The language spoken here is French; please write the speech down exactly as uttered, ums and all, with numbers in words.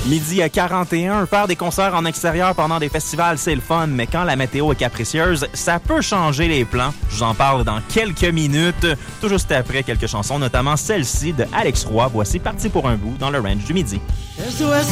Midi à quarante et un, faire des concerts en extérieur pendant des festivals, c'est le fun, mais quand la météo est capricieuse, ça peut changer les plans. Je vous en parle dans quelques minutes, tout juste après quelques chansons, notamment celle-ci de Alex Roy. Voici Parti pour un bout dans le range du midi.